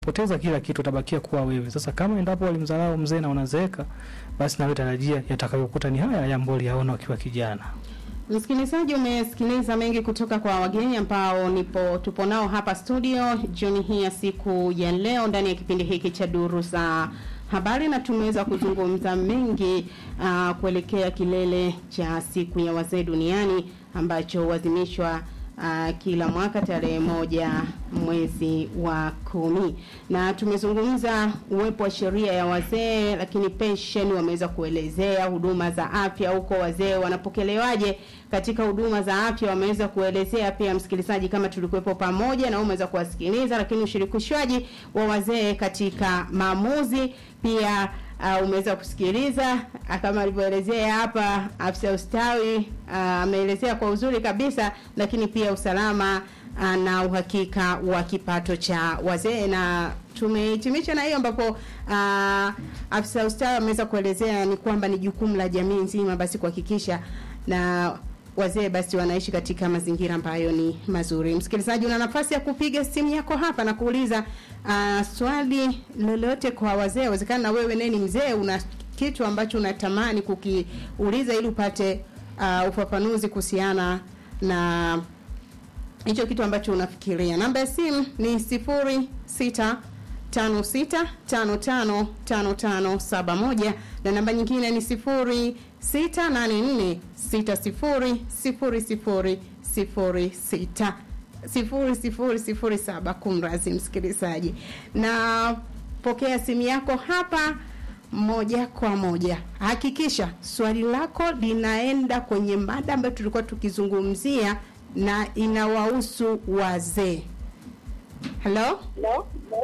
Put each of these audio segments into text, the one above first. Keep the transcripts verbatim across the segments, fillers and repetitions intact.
utapoteza kila kitu, utabakia kuwa wewe. Sasa kama endapo walimdharau mzee na unazeeka, basi nawe tarajia yatakayokuta ni haya ya mboli yaona ukiwa kijana. Msikilizaji, umesikiliza mengi kutoka kwa wageni ambao nipo tupo nao hapa studio jioni hii ya siku ya leo ndani ya kipindi hiki cha Duru za Habari, na tumeweza kuzungumza mengi uh, kuelekea kilele cha siku ya wazee duniani ambacho huadhimishwa uh, kila mwaka tarehe moja mwezi wa kumi. Na tumezungumza uwepo wa sheria ya wazee, lakini pension wameweza kuelezea huduma za afya huko wazee wanapokelewaje katika huduma za afya, wameweza kuelezea pia msikilizaji kama tulikuwepo pamoja na umeweza kuwasikiliza, lakini ushirikishwaji wa wazee katika maamuzi pia uh, umeweza kusikiliza kama alivyoelezea hapa afisa ustawi ameelezea uh, kwa uzuri kabisa, lakini pia usalama uh, na uhakika wa kipato cha wazee. Na tumehitimisha na hiyo ambapo uh, afisa ustawi ameweza kuelezea ni kwamba ni jukumu la jamii nzima basi kuhakikisha na wazee basi wanaishi katika mazingira ambayo ni mazuri. Msikilizaji, una nafasi ya kupiga simu yako hapa na kuuliza uh, swali lolote kwa wazee. Inawezekana na wewe neni mzee una kitu ambacho unatamani kukiuliza ili upate uh, ufafanuzi kuhusiana na hicho kitu ambacho unafikiria. Namba ya simu ni sifuri sita tano sita tano tano tano tano saba moja na namba nyingine ni sifuri sita nane nne sita sifuri sifuri sifuri sifuri sita sifuri sifuri sifuri saba. Kumrazi msikilizaji, na pokea simu yako hapa moja kwa moja. Hakikisha swali lako linaenda kwenye mada ambayo tulikuwa tukizungumzia na inawahusu wazee. Hello? Hello?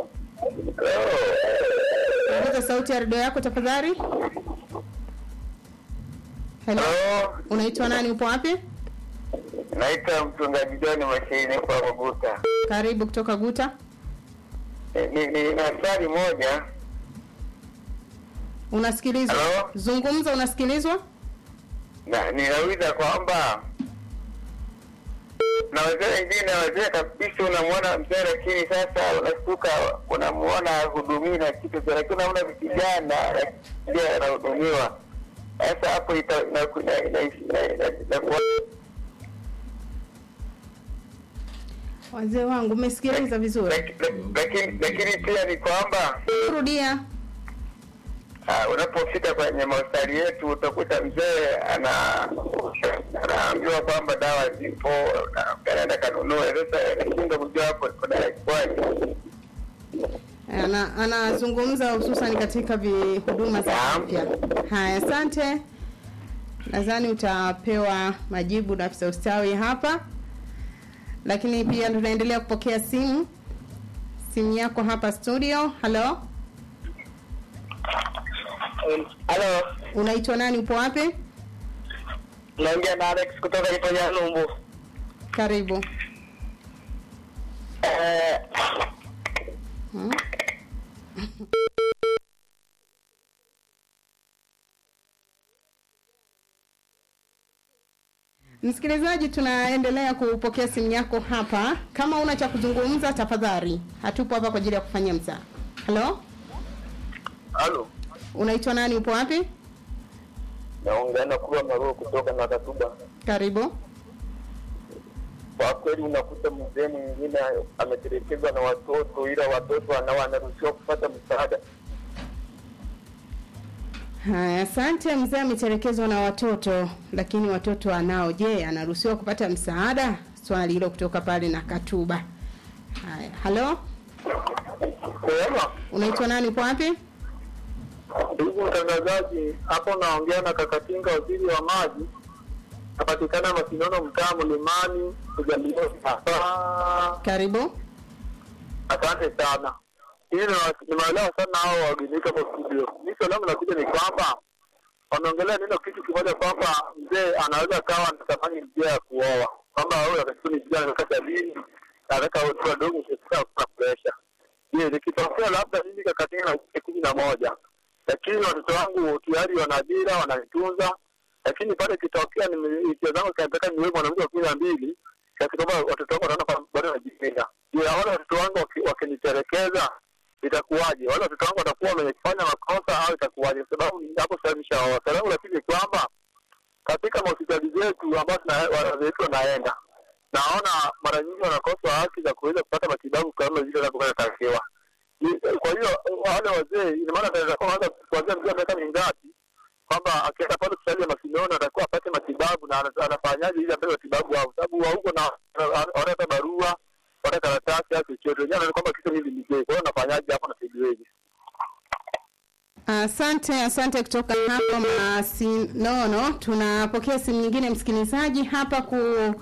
Ongeza sauti ya redio yako tafadhali. Hello? Unaitwa nani, upo wapi? Naitwa mchungaji John Mashini kwa Guta. Karibu kutoka Guta. Ni ni na swali moja. Unasikilizwa? Hello? Zungumza, unasikilizwa? Na ninauliza kwamba na wazee wengine wazee kabisa unamuona mzee lakini sasa unashtuka unamuona hudumii na kitu cha, lakini unaona vijana ndio anahudumiwa. Sasa hapo ita na na na wazee wangu umesikiliza vizuri. Lakini lakini pia ni kwamba rudia. Ah, unapofika kwenye hospitali yetu utakuta mzee ana anaambiwa kwamba dawa zipo na kaenda kanunue. Sasa nashinda kujua hapo kuna kwaje. Ana anazungumza hususan katika huduma za afya. Haya, asante. Nadhani utapewa majibu na afisa ustawi hapa. Lakini pia tunaendelea kupokea simu. Simu yako hapa studio. Hello? Hello. Unaitwa nani, upo wapi? Naongea na Alex kutoka Iponya Lumbu. Karibu. Eh. Hmm? Msikilizaji, tunaendelea kupokea simu yako hapa. Kama una cha kuzungumza tafadhali. Hatupo hapa kwa ajili ya kufanya mzaha. Hello? Hello. Unaitwa nani, upo wapi? Naongea na Kulwa Maruo kutoka na Katuba. Karibu. Kwa kweli unakuta mzee mwingine ametelekezwa na watoto, ila watoto wanao wanaruhusiwa kupata msaada. Haya, asante. Mzee ametelekezwa na watoto, lakini watoto wanao, je, anaruhusiwa kupata msaada? Swali hilo kutoka pale na Katuba. Haya, hello? Kwema. Unaitwa nani, upo wapi? Ndugu mtangazaji, hapo naongea na Kakatinga, waziri wa maji. Napatikana Masinono, mtaa Mlimani, kujaliwa hapa. Karibu. Asante sana. Hili nimeelewa sana hao wageni kwa studio. Mimi salamu nakuja ni kwamba wanaongelea neno kitu kimoja kwamba mzee anaweza kawa anatamani mzee ya kuoa. Kwamba wewe akasuni mzee anataka dini, anataka watu wadogo kusikia kwa pressure. Yeye nikitokea labda mimi Kakatinga na kumi na moja. Lakini watoto wangu tayari wana ajira, wanaitunza. Lakini pale kitokea ni hisia zangu kanataka niwe mwanamke wa kumi na mbili, kwa sababu watoto wangu wanaona bado wanajipenda. Je, hawana watoto wangu wakiniterekeza itakuwaje? Wale watoto wangu watakuwa wamefanya makosa au itakuwaje? Sababu hapo sasa nishaoa. Sababu la pili kwamba katika hospitali zetu ambazo wanazetu wanaenda, naona mara nyingi wanakosa haki za kuweza kupata matibabu kama vile wanavyotakiwa. Kwa hiyo wale wazee ina maana wanaweza kuanza kuanzia mzee miaka mingapi kwamba akienda pale hospitali ya Masinono atakuwa apate matibabu na anafanyaje ili apate matibabu au sababu huko na wanaleta barua, wanaleta karatasi au chochote. Wenyewe kwamba kitu hivi ni mzee. Kwa hiyo nafanyaje hapo na sijui. Asante, asante kutoka hapo Masinono. Tunapokea simu nyingine msikilizaji hapa ku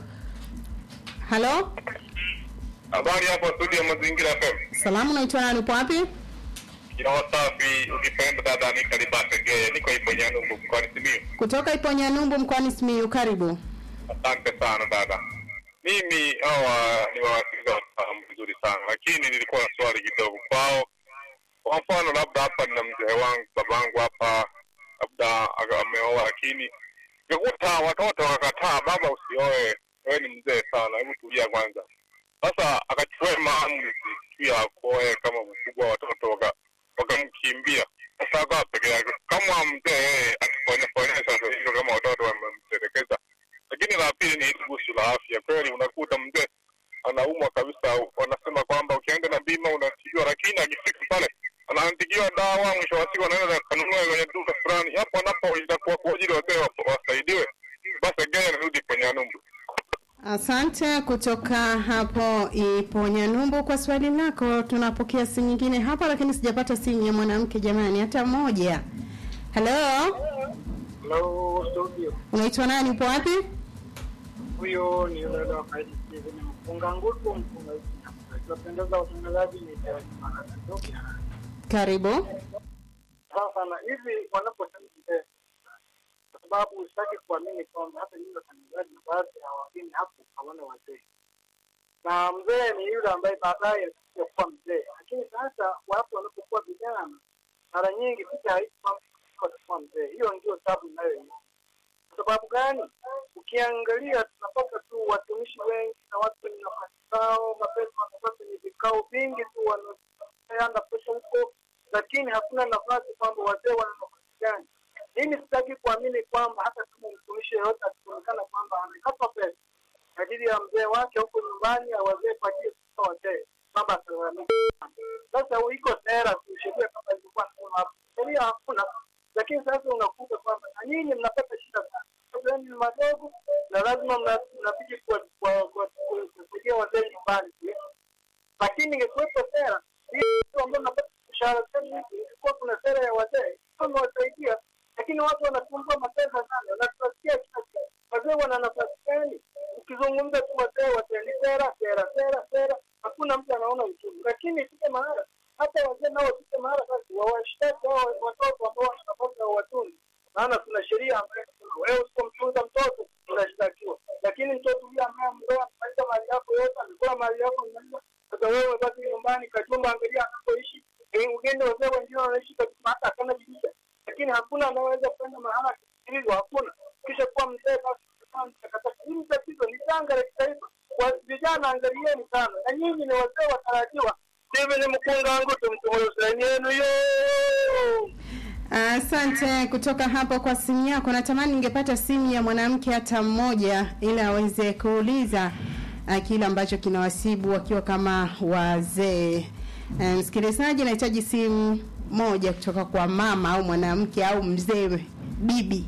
Hello? Habari hapo studio Mazingira F M. Salamu, unaitwa nani, upo wapi? Kila wasafi, ukipenda dada ni Kalibate Geye, niko Iponyanumbu mkoani Simiyu. Kutoka Iponyanumbu mkoani Simiyu, karibu. Asante sana dada. Mimi hawa ni wawasikiza mzuri sana, lakini nilikuwa na swali kidogo kwao. Kwa mfano labda hapa nina mzee wangu, babangu hapa labda ameoa, lakini ngekuta watoto wakakataa, baba usioe, wewe ni mzee sana, hebu tulia kwanza. Sasa akachukua maamuzi pia kuoe kama mkubwa, watoto waka wakamkimbia. Sasa akawa peke yake kama mzee akifanya fanya sasa hiyo kama watoto wamemtelekeza. Lakini la pili ni kuhusu la afya. Kweli unakuta mzee anaumwa kabisa, wanasema kwamba ukienda na bima unatibiwa, lakini akifika pale anaandikiwa dawa, mwisho wa siku anaenda kanunua kwenye duka fulani. Hapo anapo itakuwa kwa ajili wazee wasaidiwe. Basi gani anarudi kwenye Numbu. Asante kutoka hapo Iponyanumbu kwa swali lako. Tunapokea simu nyingine hapa, lakini sijapata simu ya mwanamke jamani, hata moja. Hello? Hello studio. Unaitwa nani, upo wapi? Huyo ni yule wa kaidi ni mfunga nguvu mfunga. Tunapendeza watangazaji ni Tokyo. Karibu. Sasa na hivi wanaposema mzee, kwa sababu usitaki kuamini kwamba hata yule watangazaji baadhi ya wageni hapo hawana wazee. Na mzee ni yule ambaye baadaye atakuwa mzee. Lakini sasa wapo wanapokuwa vijana, mara nyingi picha haiko kwa mzee. Hiyo ndio sababu nayo. Kwa sababu gani? Ukiangalia tunapata tu watumishi wengi na watu wenye nafasi zao, mapesa wanapata ni vikao vingi tu wanaenda pesa huko, lakini hakuna nafasi kwamba wazee wana nafasi gani. Mimi sitaki kuamini kwamba hata kama mtumishi yote ataonekana kwamba amekata pesa kwa ajili ya mzee wake huko nyumbani au wazee kwa ajili ya wazee, baba atalamika. Sasa iko sera kusheria kama ilikuwa hapo. Sheria hakuna, lakini sasa unakuta kwamba na nyinyi mnapata shida sana. Sasa ni madogo na lazima mnapige kwa kwa kwa kusaidia wazee nyumbani. Lakini ingekuwepo sera hiyo ambayo mnapata mshahara sana, kwa kuna sera ya wazee kama wasaidia, lakini watu wanatumbua mapesa sana, wanatusikia kiasi. Wazee wana nafasi gani? Ukizungumza tu wazee wazee ni sera sera sera sera, hakuna mtu anaona uchumi. Lakini sio maana hata wazee nao sio maana basi wawashtaki hao watoto ambao wanapata watunzi. Maana kuna sheria ambayo wewe usipomtunza mtoto unashtakiwa. Lakini mtoto yule ambaye mdoa anapata mali yako yote, anakula mali yako mzima, sasa wewe basi nyumbani kajumba, angalia anapoishi. Ugende wazee wengine wanaishi kabisa hata kana jibia. Lakini hakuna anaweza kwenda mahala hivyo, hakuna. Kisha kwa mzee basi kama mtakatifu. Hili tatizo ni janga la kitaifa. Kwa vijana angalieni sana. Na nyinyi ni wazee watarajiwa. Hivi ni mkunga wangu tumtumwe usani yenu yo. Asante uh, kutoka hapo kwa simu yako. Natamani ningepata simu ya mwanamke hata mmoja ili aweze kuuliza uh, kile ambacho kinawasibu wakiwa kama wazee. Uh, msikilizaji, nahitaji simu moja kutoka kwa mama au mwanamke au mzee, bibi.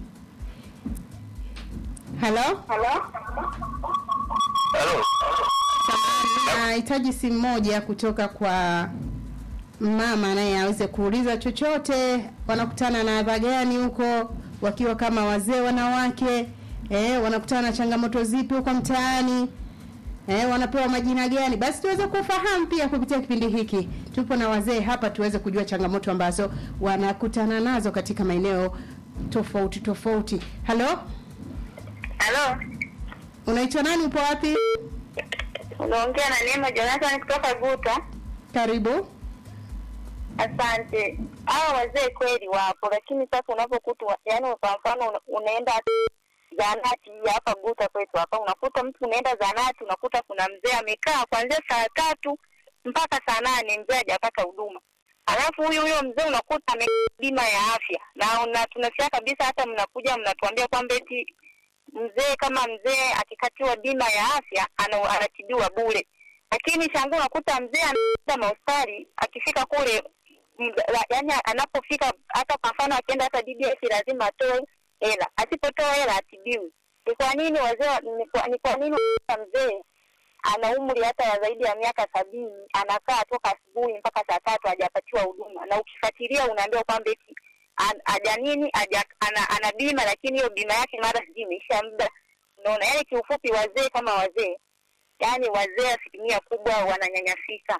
Hello? Hello? Hello? Nahitaji simu moja kutoka kwa mama naye aweze kuuliza chochote, wanakutana na adha gani huko wakiwa kama wazee wanawake, eh wanakutana na changamoto zipi huko mtaani, eh wanapewa majina gani. Basi tuweze kufahamu pia kupitia kipindi hiki. Tupo na wazee hapa tuweze kujua changamoto ambazo wanakutana nazo katika maeneo tofauti tofauti. Hello? Hello. Unaitwa nani, upo wapi? Unaongea na Neema Jonathan kutoka Guta. Karibu. Asante. Hao wazee kweli wapo, lakini sasa unapokuta yani kwa mfano unaenda zanati hapa Guta kwetu hapa, unakuta mtu unaenda zanati unakuta kuna mzee amekaa kuanzia saa tatu mpaka saa nane mzee hajapata huduma. Alafu huyu huyo mzee unakuta ame bima ya afya. Na una, tunasikia kabisa hata mnakuja mnatuambia kwamba eti mzee kama mzee akikatiwa bima ya afya ana, anatibiwa bure. Lakini shangaa unakuta mzee anaenda hospitali akifika kule yaani anapofika hata kwa mfano akienda hata D B S lazima atoe hela. Asipotoa hela atibiwi. Ni kwa nini wazee ni kwa, ni kwa nini mzee ana umri hata ya zaidi ya miaka sabini anakaa toka asubuhi mpaka saa tatu hajapatiwa huduma, na ukifuatilia unaambiwa kwamba eti haja nini haja ana, ana bima lakini hiyo bima yake mara sijui imeisha muda. Unaona, yani kiufupi wazee kama wazee, yani wazee asilimia kubwa wananyanyasika.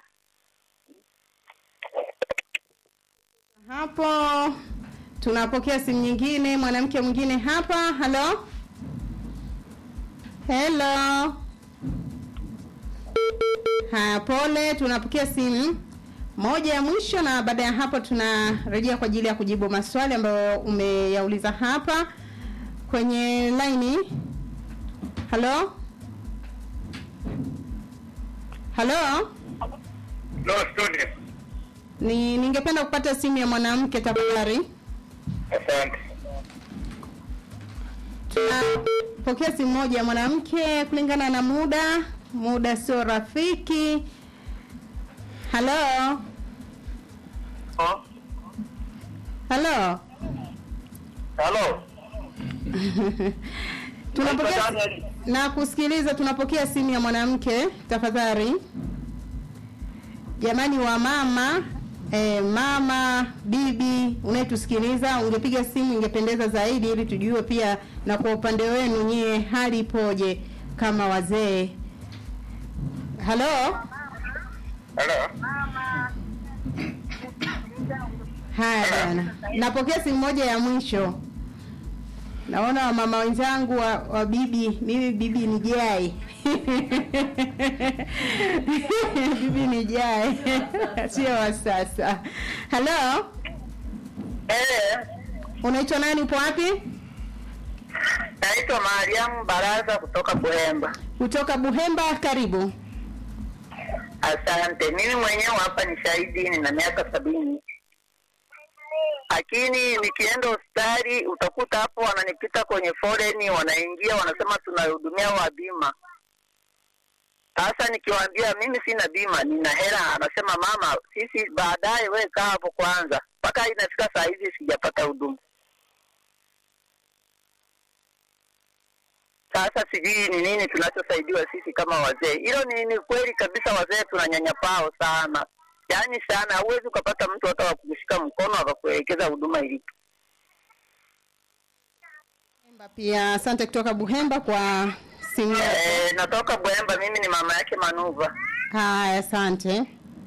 Hapo tunapokea simu nyingine, mwanamke mwingine hapa. Hello? Hello? Ha, pole, tunapokea simu moja ya mwisho na baada ya hapo tunarejea kwa ajili ya kujibu maswali ambayo umeyauliza hapa kwenye line. Hello? Hello? No, studio. Ni ningependa kupata simu ya mwanamke tafadhali. Asante. Tunapokea simu moja ya mwanamke kulingana na muda. Muda sio rafiki. Hello? Oh. Hello? Hello. Tunapokea na kusikiliza, tunapokea simu ya mwanamke tafadhali. Jamani wa mama, eh, mama, bibi, unayetusikiliza, ungepiga simu ingependeza zaidi ili tujue pia na kwa upande wenu nyie hali ipoje kama wazee. Hello? Hello. Haya bwana. Napokea simu moja ya mwisho. Naona wa mama wenzangu wa, wa bibi, mimi bibi ni jai. Bibi ni jai. Sio wa sasa. Hello? Eh. Unaitwa nani, upo wapi? Naitwa Mariam Baraza kutoka Buhemba. Kutoka Buhemba, karibu. Asante. Mimi mwenyewe hapa ni shahidi, nina miaka sabini. Lakini nikienda hospitali utakuta hapo wananipita kwenye foleni, wanaingia wanasema tunahudumia wa bima. Sasa nikiwaambia mimi sina bima, nina hela, anasema mama sisi baadaye wewe kaa hapo kwanza. Mpaka inafika saa hizi sijapata huduma. Sasa sijui ni nini tunachosaidiwa sisi kama wazee. Hilo ni, ni kweli kabisa, wazee tunanyanyapao sana. Yaani sana, huwezi ukapata mtu hata wakushika mkono akakuelekeza huduma ilipo. Buhemba pia, asante kutoka Buhemba kwa simu yako. Eh, natoka Buhemba, mimi ni mama yake Manuva. Haya, asante.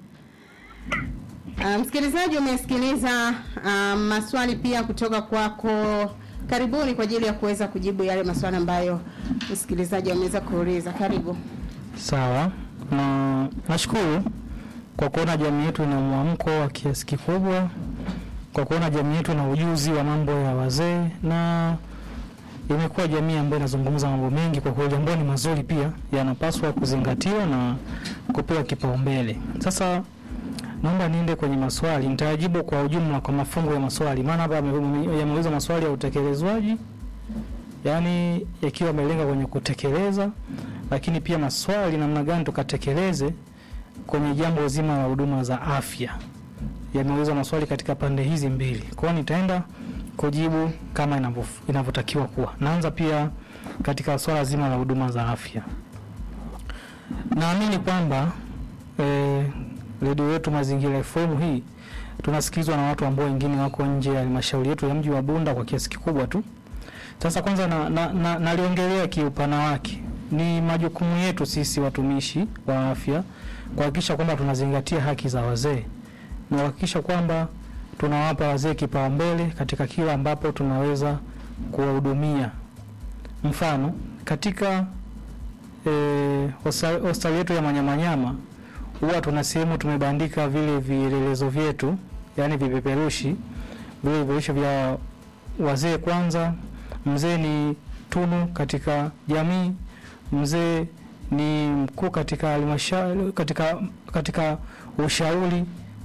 Uh, msikilizaji umesikiliza uh, maswali pia kutoka kwako. Karibuni kwa ajili ya kuweza kujibu yale maswali ambayo msikilizaji ameweza kuuliza. Karibu. Sawa. Na nashukuru kwa kuona jamii yetu ina mwamko wa kiasi kikubwa, kwa kuona jamii yetu na ujuzi wa mambo ya wazee, na imekuwa jamii ambayo inazungumza mambo mengi kwa kweli ambayo ni mazuri pia, yanapaswa kuzingatiwa na kupewa kipaumbele. Sasa naomba niende kwenye maswali, nitajibu kwa ujumla kwa mafungu ya maswali. Maana hapa yameuliza maswali ya utekelezwaji, yani yakiwa yamelenga kwenye kutekeleza, lakini pia maswali namna gani tukatekeleze kwenye jambo zima la huduma za afya. Yameuliza maswali katika pande hizi mbili. Kwa hiyo nitaenda kujibu kama inavyotakiwa kuwa. Naanza pia katika swala zima la huduma za afya. Naamini kwamba eh redio yetu Mazingira F M hii tunasikizwa na watu ambao wengine wako nje ya halmashauri yetu ya mji wa Bunda kwa kiasi kikubwa tu. Sasa kwanza na, na, na, naliongelea kiupana wake. Ni majukumu yetu sisi watumishi wa afya kuhakikisha kwamba tunazingatia haki za wazee. Na kuhakikisha kwamba tunawapa wazee kipaumbele katika kila ambapo tunaweza kuwahudumia. Mfano, katika eh hospitali yetu ya Manyamanyama huwa tuna sehemu tumebandika vile vielelezo vyetu, yani vipeperushi, vile vipeperushi vya wazee kwanza. Mzee ni tunu katika jamii, mzee ni mkuu katika halmashauri, katika katika ushauri,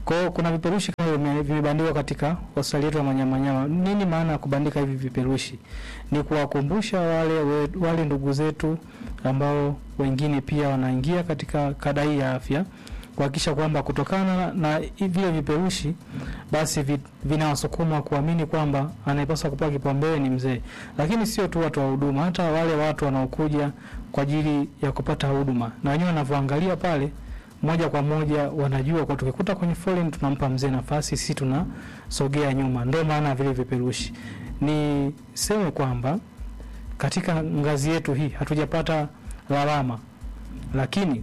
Kwa hiyo kuna vipeperushi kama vimebandikwa katika hospitali yetu ya Manyamanyama. Nini maana ya kubandika hivi vipeperushi? Ni kuwakumbusha wale wale ndugu zetu ambao wengine pia wanaingia katika kada hii ya afya, kuhakikisha kwamba kutokana na vile vipeperushi basi vinawasukuma kuamini kwamba anayepaswa kupewa kipaumbele ni mzee. Lakini sio tu watu wa huduma, hata wale watu wanaokuja kwa ajili ya kupata huduma, na wenyewe wanavyoangalia pale moja kwa moja wanajua kwa tukikuta kwenye foleni tunampa mzee nafasi, sisi tunasogea nyuma. Ndio maana vile vipeperushi. Ni sema kwamba katika ngazi yetu hii hatujapata lawama, lakini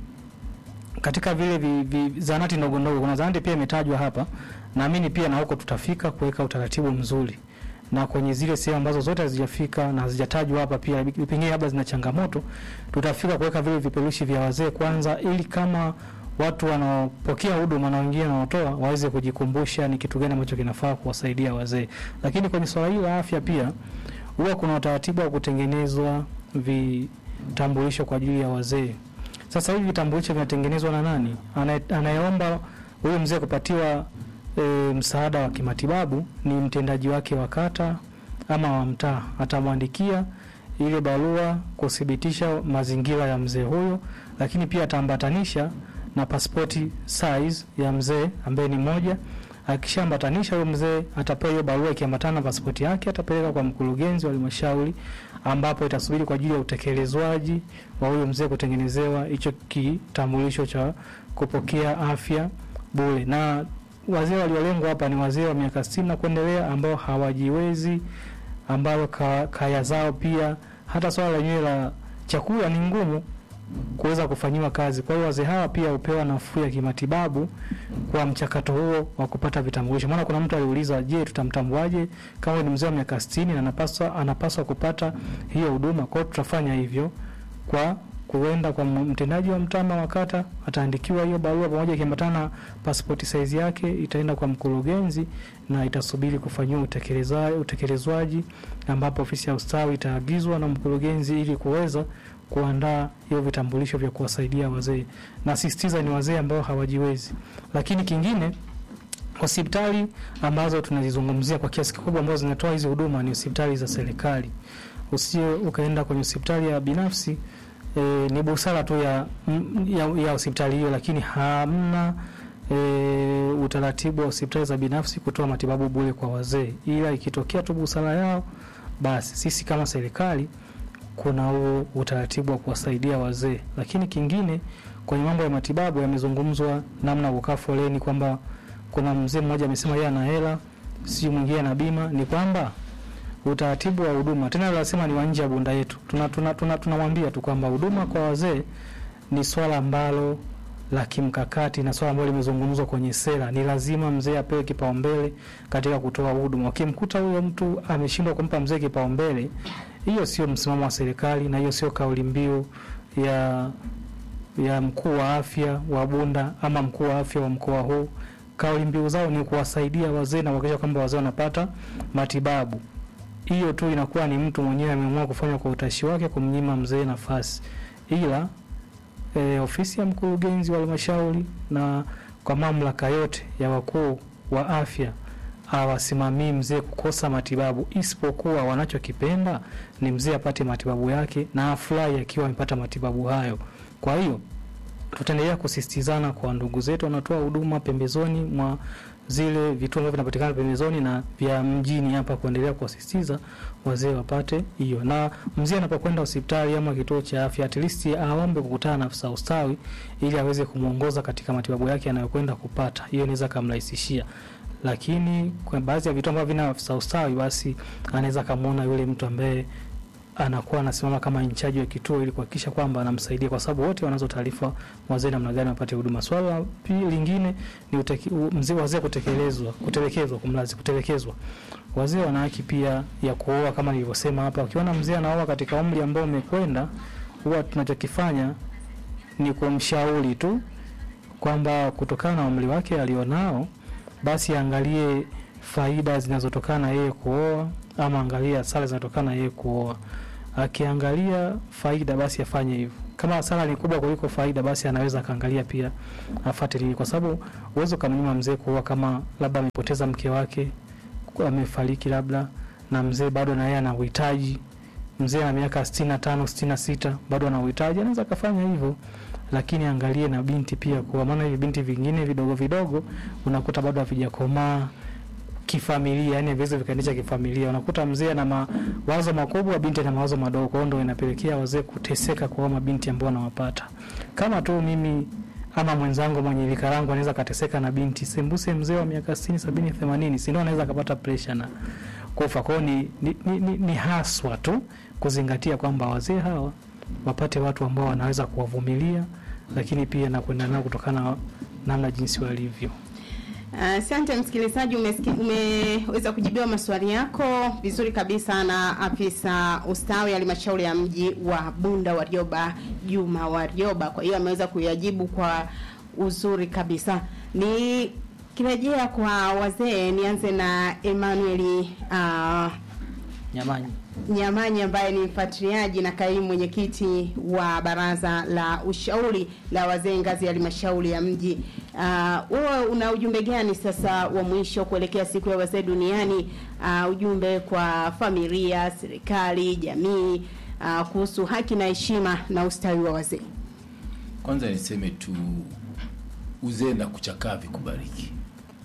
katika vile vi, vi, zanati ndogo ndogo, kuna zanati pia imetajwa hapa, naamini pia na huko tutafika kuweka utaratibu mzuri. Na kwenye zile sehemu ambazo zote hazijafika na hazijatajwa hapa pia pengine labda zina changamoto, tutafika kuweka vile vipeperushi vya wazee kwanza, ili kama watu wanaopokea huduma na wengine wanaotoa waweze kujikumbusha ni kitu gani ambacho kinafaa kuwasaidia wazee. Lakini kwenye swala hili la afya pia huwa kuna utaratibu wa kutengenezwa vitambulisho kwa ajili ya wazee. Sasa hivi vitambulisho vinatengenezwa na nani? Anayeomba huyo mzee kupatiwa e, msaada wa kimatibabu ni mtendaji wake wa kata ama wa mtaa. Atamwandikia ile barua kuthibitisha mazingira ya mzee huyo, lakini pia ataambatanisha na pasipoti size ya mzee ambaye ni moja. Akishaambatanisha huyo mzee atapewa hiyo barua ikiambatana na pasipoti yake, atapeleka kwa mkurugenzi wa halmashauri ambapo itasubiri kwa ajili ya utekelezwaji wa huyo mzee kutengenezewa hicho kitambulisho cha kupokea afya bure. Na wazee waliolengwa hapa ni wazee wa miaka sitini na kuendelea ambao hawajiwezi, ambao ka, kaya zao pia hata swala lenyewe la chakula ni ngumu kuweza kufanyiwa kazi. Kwa hiyo wazee hawa pia upewa nafuu ya kimatibabu kwa mchakato huo wa kupata vitambulisho. Maana kuna mtu aliuliza, je, tutamtambuaje kama ni mzee wa miaka sitini na anapaswa anapaswa kupata hiyo huduma? Kwa hiyo tutafanya hivyo kwa kuenda kwa mtendaji wa mtama wa kata, ataandikiwa hiyo barua pamoja ikiambatana passport size yake, itaenda kwa mkurugenzi na itasubiri kufanywa utekelezaji utekelezwaji ambapo ofisi ya ustawi itaagizwa na mkurugenzi ili kuweza kuandaa hiyo vitambulisho vya kuwasaidia wazee. Na sisitiza ni wazee ambao hawajiwezi. Lakini kingine, hospitali ambazo tunazizungumzia kwa kiasi kikubwa ambazo zinatoa hizo huduma ni hospitali za serikali. Usije ukaenda kwenye hospitali ya binafsi. E, ni busara tu ya ya, ya hospitali hiyo, lakini hamna e, utaratibu wa hospitali za binafsi kutoa matibabu bure kwa wazee. Ila ikitokea tu busara yao, basi sisi kama serikali kuna huo utaratibu wa kuwasaidia wazee. Lakini kingine kwenye mambo ya matibabu yamezungumzwa namna kukaa foleni, kwamba kuna mzee mmoja amesema yeye ana hela, si mwingine ana bima. Ni kwamba utaratibu wa huduma tena lazima ni wanje ya bunda yetu. Tunamwambia tuna, tuna, tuna tu kwamba huduma kwa wazee ni swala ambalo la kimkakati na swala ambalo limezungumzwa kwenye sera. Ni lazima mzee apewe kipaumbele katika kutoa huduma. Ukimkuta huyo mtu ameshindwa kumpa mzee kipaumbele, hiyo sio msimamo wa serikali na hiyo sio kauli mbiu ya ya mkuu wa afya wa Bunda ama mkuu wa afya wa mkoa huu. Kauli mbiu zao ni kuwasaidia wazee na kuhakikisha kwamba wazee wanapata matibabu. Hiyo tu inakuwa ni mtu mwenyewe ameamua kufanya kwa utashi wake kumnyima mzee nafasi. Ila e, ofisi ya mkurugenzi wa halmashauri na kwa mamlaka yote ya wakuu wa afya hawasimamii mzee kukosa matibabu, isipokuwa wanachokipenda ni mzee apate matibabu yake na afurahi akiwa amepata matibabu hayo. Kwa hiyo tutaendelea kusisitizana kwa ndugu zetu wanatoa huduma pembezoni mwa zile vituo ambavyo vinapatikana pembezoni na vya mjini hapa, kuendelea kuasisitiza wazee wapate hiyo. Na mzee anapokwenda hospitali ama kituo cha afya, at least aombe kukutana na afisa ustawi ili aweze kumuongoza katika matibabu yake anayokwenda kupata. Hiyo inaweza kumrahisishia. Lakini kwa baadhi ya vitu ambavyo vina afisa ustawi, basi anaweza kumuona yule mtu ambaye anakuwa anasimama kama in charge wa kituo ili kuhakikisha kwamba anamsaidia, kwa sababu wote wanazo taarifa wazee namna gani wapate huduma. Swala pili lingine ni uteki, mzee wazee kutekelezwa, kutelekezwa, kumlazi kutelekezwa. Wazee wana haki pia ya kuoa kama nilivyosema hapa. Ukiona mzee anaoa katika umri ambao umekwenda, huwa tunachokifanya ni kumshauri tu kwamba kutokana na umri wake alionao, basi angalie faida zinazotokana yeye kuoa ama angalia hasara zinazotokana yeye kuoa. Akiangalia faida basi afanye hivyo. kama hasara ni kubwa kuliko faida, basi anaweza kaangalia pia afuatilie, kwa sababu uwezo kamnyima mzee kuoa kama labda amepoteza mke wake, amefariki labda, na mzee bado na yeye ana uhitaji, mzee ana miaka sitini na tano sitini na sita bado ana uhitaji, anaweza kufanya hivyo. Lakini angalie na binti pia, kwa maana hivi binti vingine vidogo vidogo unakuta bado havijakomaa kifamilia, yani viweze vikaendesha kifamilia. Unakuta mzee ana mawazo makubwa, binti ana mawazo madogo, kwa hiyo ndio inapelekea wazee kuteseka kwa mabinti ambao wanawapata. Kama tu mimi ama mwenzangu mwenye rika langu anaweza kateseka na binti, sembuse mzee wa miaka sitini sabini themanini, si ndio anaweza kupata pressure na kufa. Kwa ni, ni, ni, ni, ni haswa tu kuzingatia kwamba wazee hawa wapate watu ambao wanaweza kuwavumilia, lakini pia na kwenda nao kutokana namna jinsi walivyo. Asante uh, msikilizaji, umeweza kujibiwa maswali yako vizuri kabisa na afisa ustawi halmashauri ya mji wa Bunda Warioba, Juma Warioba. Kwa hiyo ameweza kuyajibu kwa uzuri kabisa. Ni kirejea kwa wazee, nianze na Emmanuel uh, Nyamanyi. Nyamanyi ambaye ni mfuatiliaji na kaimu mwenyekiti wa baraza la ushauri la wazee ngazi ya halmashauri ya mji. Wewe uh, una ujumbe gani sasa wa mwisho kuelekea siku ya wazee duniani? Uh, ujumbe kwa familia, serikali, jamii uh, kuhusu haki na heshima na ustawi wa wazee. Kwanza niseme tu, uzee na kuchakaa vikubariki.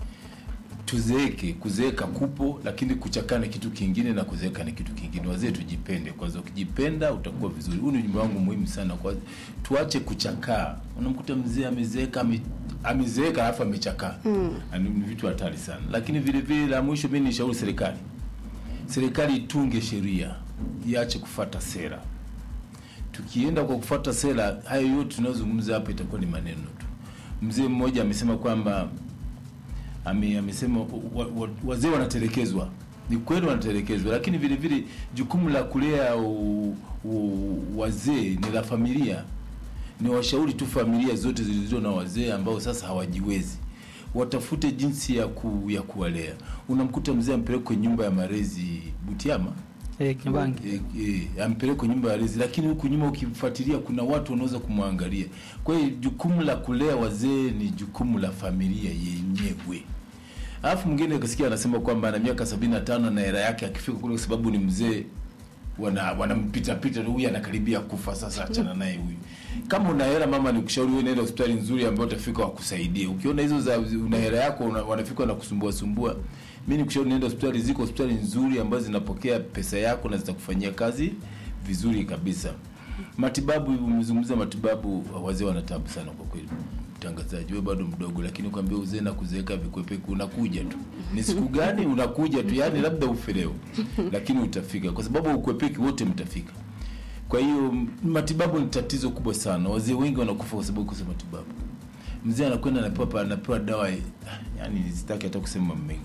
Tuzeeke, kuzeeka kupo, lakini kuchakaa ni kitu kingine na kuzeeka ni kitu kingine. Wazee tujipende. Kwanza ukijipenda utakuwa vizuri. Huu ni ujumbe wangu muhimu sana, kwa tuache kuchakaa. Unamkuta mzee amezeeka, amezeeka alafu amechakaa. Mm. Ni vitu hatari sana. Lakini vile vile la mwisho mimi nishauri serikali. Serikali itunge sheria, iache kufuata sera. Tukienda kwa kufuata sera, hayo yote tunazungumza hapa itakuwa ni maneno tu. Mzee mmoja amesema kwamba Ame amesema wa, wa, wazee wanatelekezwa. Ni kweli wanatelekezwa, lakini vile vile jukumu la kulea u, u, wazee ni la familia. Ni washauri tu familia zote zilizo na wazee ambao sasa hawajiwezi, watafute jinsi ya ku, ya kuwalea. Unamkuta mzee ampeleke nyumba ya malezi Butiama, eh Kibangi, eh, eh ampeleke nyumba ya malezi, lakini huku nyuma ukimfuatilia kuna watu wanaweza kumwangalia. Kwa hiyo jukumu la kulea wazee ni jukumu la familia yenyewe. Alafu mwingine akasikia anasema kwamba ana miaka sabini na tano na hela yake akifika kule kwa sababu ni mzee, wana wanampita pita, huyu anakaribia kufa, sasa achana naye huyu. Kama una hela mama, nikushauri wewe nenda hospitali nzuri ambayo utafika wakusaidie. Ukiona hizo za una hela yako una, wanafika na kusumbua sumbua, mimi nikushauri nenda hospitali, ziko hospitali nzuri ambazo zinapokea pesa yako na zitakufanyia kazi vizuri kabisa. Matibabu, umezungumza matibabu, wazee wanatabu sana kwa kweli. Mtangazaji, wewe bado mdogo, lakini kwambia uzee na kuzeeka vikwepeku, unakuja tu. Ni siku gani unakuja tu, yani labda ufeleo, lakini utafika, kwa sababu ukwepeki wote mtafika. Kwa hiyo matibabu ni tatizo kubwa sana. Wazee wengi wanakufa kwa sababu ya matibabu. Mzee anakwenda anapewa anapewa dawa, yani sitaki hata kusema mengi.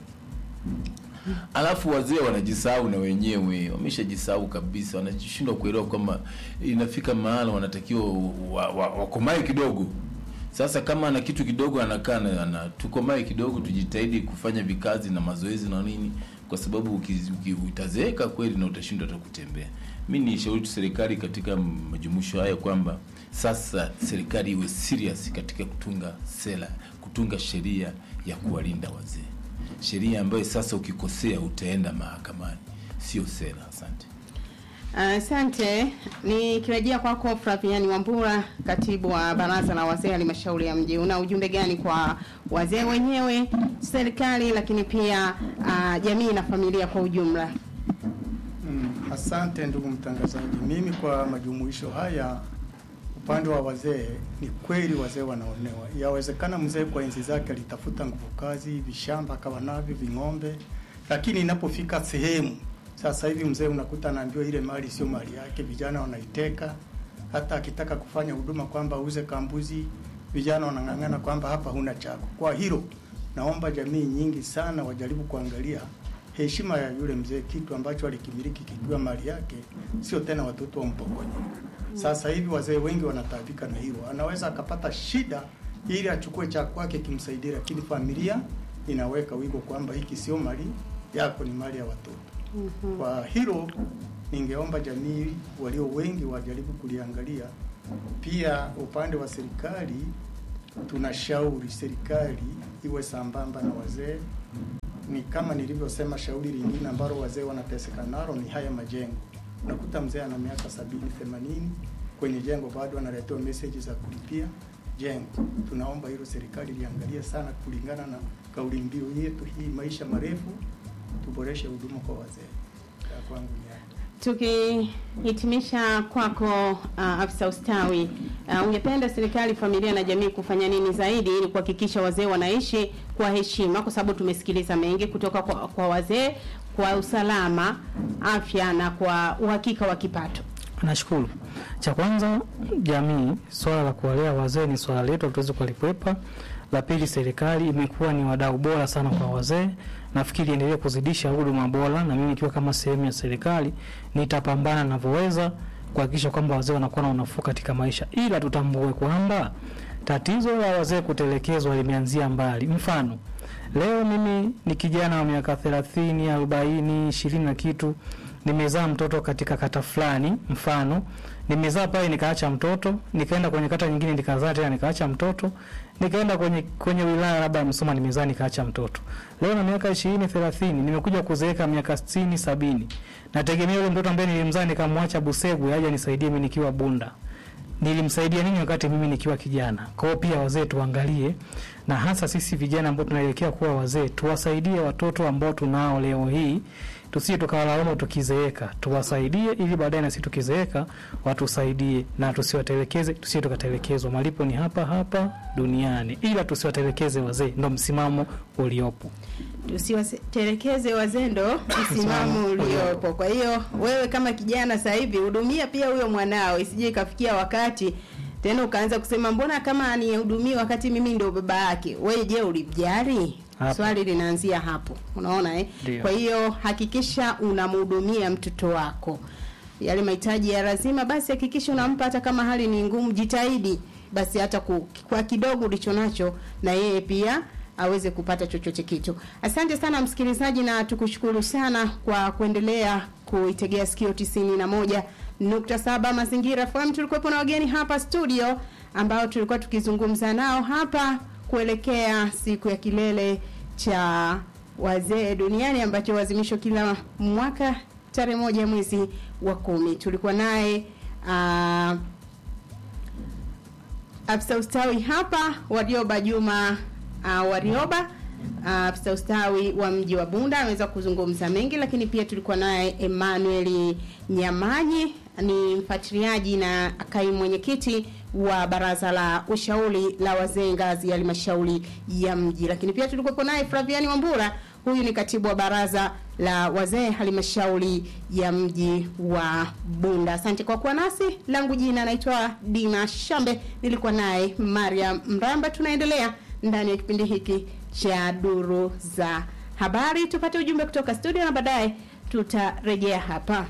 Alafu wazee wanajisahau na wenyewe, wameshajisahau kabisa, wanashindwa kuelewa kwamba inafika mahali wanatakiwa wakomae wa, wa kidogo. Sasa kama ana kitu kidogo anakaa na tukomae kidogo, tujitahidi kufanya vikazi na mazoezi na nini, kwa sababu utazeeka kweli na utashindwa hata kutembea. Mimi ni shauri serikali katika majumuisho haya kwamba sasa serikali iwe serious katika kutunga sera, kutunga sheria ya kuwalinda wazee. Sheria ambayo sasa ukikosea utaenda mahakamani, sio sera. Asante. Asante. Uh, ni kirejea kwako Flaviani Wambura, katibu wa baraza la wazee halmashauri ya mji. Una ujumbe gani kwa wazee wenyewe, serikali, lakini pia uh, jamii na familia kwa ujumla? Mm, asante ndugu mtangazaji. Mimi kwa majumuisho haya, upande wa wazee, ni kweli wazee wanaonewa. Yawezekana mzee kwa enzi zake alitafuta nguvu kazi, vishamba kawa navyo, ving'ombe, lakini inapofika sehemu sasa hivi mzee unakuta anaambiwa ile mali sio mali yake, vijana wanaiteka. Hata akitaka kufanya huduma kwamba uze kambuzi, vijana wanang'ang'ana kwamba hapa huna chako. Kwa hilo naomba jamii nyingi sana wajaribu kuangalia heshima ya yule mzee, kitu ambacho alikimiliki kikiwa mali yake, sio tena watoto wampokonye. Sasa hivi wazee wengi wanataabika na hilo. Anaweza akapata shida ili achukue cha kwake kimsaidie, lakini familia inaweka wigo kwamba hiki sio mali yako, ni mali ya watoto. Mm-hmm. Kwa hilo ningeomba jamii walio wengi wajaribu kuliangalia Pia upande wa serikali tunashauri serikali iwe sambamba na wazee. Ni kama nilivyosema, shauri lingine ambalo wazee wanateseka nalo ni haya majengo. Unakuta mzee ana miaka sabini, themanini kwenye jengo bado analetewa message za kulipia jengo. Tunaomba hilo serikali liangalie sana kulingana na kauli mbiu yetu hii, maisha marefu, tuboreshe huduma kwa wazee. Kwangu ni tukihitimisha kwako, uh, afisa ustawi, uh, ungependa serikali, familia na jamii kufanya nini zaidi ili kuhakikisha wazee wanaishi kwa heshima, kwa sababu tumesikiliza mengi kutoka kwa, kwa wazee, kwa usalama, afya na kwa uhakika wa kipato? Nashukuru. Cha kwanza, jamii, swala la kuwalea wazee ni swala letu, hatuwezi kulikwepa. La pili, serikali imekuwa ni wadau bora sana kwa wazee. Nafikiri endelee kuzidisha huduma bora, na mimi nikiwa kama sehemu ya serikali nitapambana ninavyoweza kuhakikisha kwamba wazee wanakuwa na unafuu katika maisha. Ila tutambue kwamba tatizo la wazee kutelekezwa limeanzia mbali. Mfano, leo mimi ni kijana wa miaka thelathini, arobaini, ishirini na kitu, nimezaa mtoto katika kata fulani. Mfano, nimezaa pale nikaacha mtoto, nikaenda kwenye kata nyingine nikazaa tena nikaacha mtoto, nikaenda kwenye kwenye wilaya labda Msoma nimezaa nikaacha mtoto. Leo na miaka ishirini, thelathini, nimekuja kuzeeka miaka sitini, sabini. Nategemea yule mtoto ambaye nilimzaa nikamwacha Busegu aje nisaidie mimi nikiwa Bunda. Nilimsaidia nini wakati mimi nikiwa kijana? Kwa hiyo pia wazee tuangalie, na hasa sisi vijana ambao tunaelekea kuwa wazee, tuwasaidie watoto ambao tunao leo hii. Tusije tukawalaumu tukizeeka, tuwasaidie ili baadaye na sisi tukizeeka watusaidie, na tusiwatelekeze, tusije tukatelekezwa. Malipo ni hapa hapa duniani, ila tusiwatelekeze wazee, ndo msimamo uliopo. Tusiwatelekeze wazee, ndo msimamo uliopo. Kwa hiyo wewe kama kijana sasa hivi hudumia pia huyo mwanao, isije ikafikia wakati tena ukaanza kusema mbona kama anihudumia wakati mimi ndio baba yake. Wewe je, ulijali? Swali linaanzia hapo. Unaona eh? Dio. Kwa hiyo hakikisha unamhudumia mtoto wako. Yale mahitaji ya lazima basi hakikisha unampa, hata kama hali ni ngumu jitahidi basi hata ku, kwa kidogo ulichonacho na yeye pia aweze kupata chochote kitu. Asante sana msikilizaji, na tukushukuru sana kwa kuendelea kuitegea sikio tisini na moja nukta saba Mazingira F M. Tulikuwa na wageni hapa studio ambao tulikuwa tukizungumza nao hapa kuelekea siku ya kilele cha wazee duniani ambacho huadhimishwa kila mwaka tarehe moja mwezi wa kumi. Tulikuwa naye uh, afisa ustawi hapa Warioba Juma uh, Warioba, afisa uh, ustawi wa mji wa Bunda, ameweza kuzungumza mengi. Lakini pia tulikuwa naye Emmanuel Nyamanyi, ni mfuatiliaji na kaimu mwenyekiti wa baraza la ushauri la wazee ngazi ya halmashauri ya mji. Lakini pia tulikuwa naye Flaviani Wambura, huyu ni katibu wa baraza la wazee halmashauri ya mji wa Bunda. Asante kwa kuwa nasi. Langu jina naitwa Dina Shambe, nilikuwa naye Maria Mramba. Tunaendelea ndani ya kipindi hiki cha Duru za Habari. Tupate ujumbe kutoka studio na baadaye tutarejea hapa.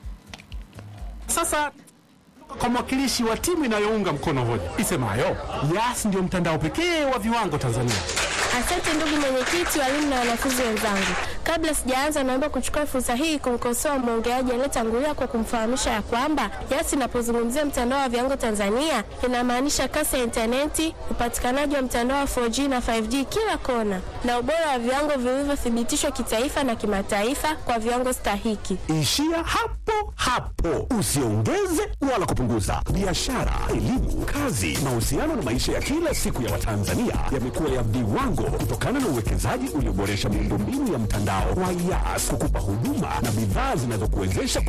Sasa kwa mwakilishi wa timu inayounga mkono hoja isemayo Yas ndio mtandao pekee wa viwango Tanzania. Asante ndugu mwenyekiti, walimu na wanafunzi wenzangu. Kabla sijaanza, naomba kuchukua fursa hii kumkosoa mwongeaji aliyetangulia kwa kumfahamisha ya kwamba Yas inapozungumzia mtandao wa viwango Tanzania inamaanisha kasi ya interneti, upatikanaji wa mtandao wa four G na five G kila kona, na ubora wa viwango vilivyothibitishwa kitaifa na kimataifa kwa viwango stahiki. Ishia hapo hapo, usiongeze wala kupunguza. Biashara, elimu, kazi, mahusiano na maisha ya kila siku ya Watanzania yamekuwa ya viwango kutokana na uwekezaji ulioboresha miundombinu ya mtandao wa Yas kukupa huduma na bidhaa zinazokuwezesha